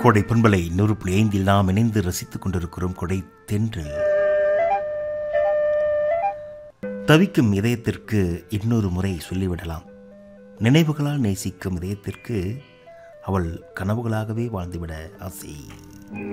கோடை பண்பலை 100.5 நாம் இணைந்து ரசித்துக் கொண்டிருக்கிறோம். கொடை தென்றல். தவிக்கும் இதயத்திற்கு இன்னொரு முறை சொல்லிவிடலாம். நினைவுகளால் நேசிக்கும் இதயத்திற்கு அவள் கனவுகளாகவே வாழ்ந்துவிட ஆசை.